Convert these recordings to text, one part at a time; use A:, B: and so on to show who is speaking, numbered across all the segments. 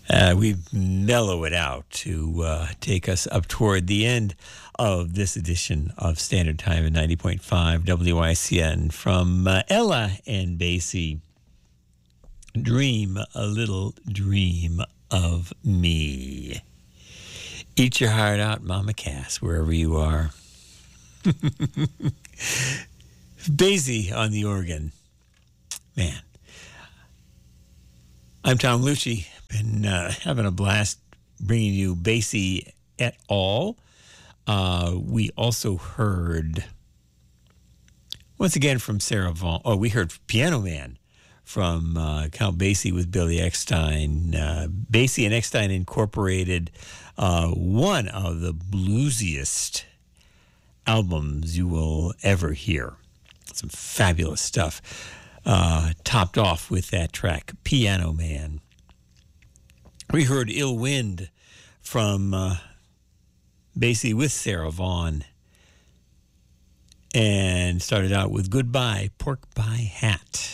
A: We mellow it out to take us up toward the end of this edition of Standard Time at 90.5 WICN from Ella and Basie. Dream a little dream of me. Eat your heart out, Mama Cass, wherever you are. Basie on the organ. Man. I'm Tom Lucci. Been having a blast bringing you Basie et al. We also heard, once again, from Sarah Vaughan. Oh, we heard Piano Man from Count Basie with Billy Eckstine. Basie and Eckstine Incorporated, one of the bluesiest albums you will ever hear. Some fabulous stuff. Topped off with that track, Piano Man. We heard Ill Wind from Basie with Sarah Vaughan. And started out with Goodbye, Pork Pie Hat.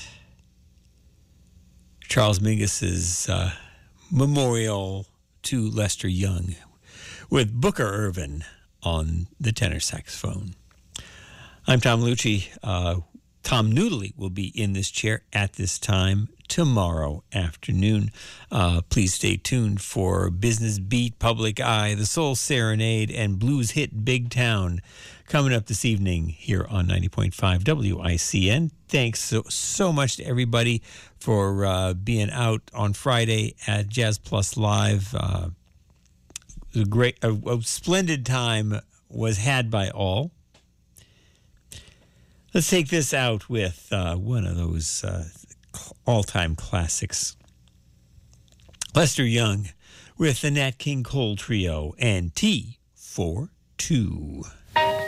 A: Charles Mingus's memorial to Lester Young with Booker Ervin on the tenor saxophone. I'm Tom Lucci. Tom Noodley will be in this chair at this time tomorrow afternoon. Please stay tuned for Business Beat, Public Eye, The Soul Serenade, and Blues Hit Big Town coming up this evening here on 90.5 WICN. Thanks so much to everybody for being out on Friday at Jazz Plus Live. A splendid time was had by all. Let's take this out with one of those all-time classics. Lester Young with the Nat King Cole Trio and T for Two.